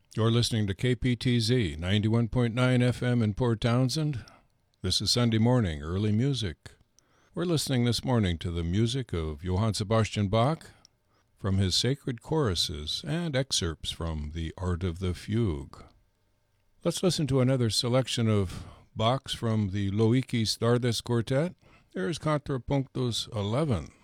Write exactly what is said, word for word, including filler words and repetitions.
You're listening to K P T Z ninety-one point nine F M in Port Townsend. This is Sunday morning, early music. We're listening this morning to the music of Johann Sebastian Bach from his sacred choruses and excerpts from The Art of the Fugue. Let's listen to another selection of Bach's from the Loicis Dardes Quartet. There's Contrapunctus eleven.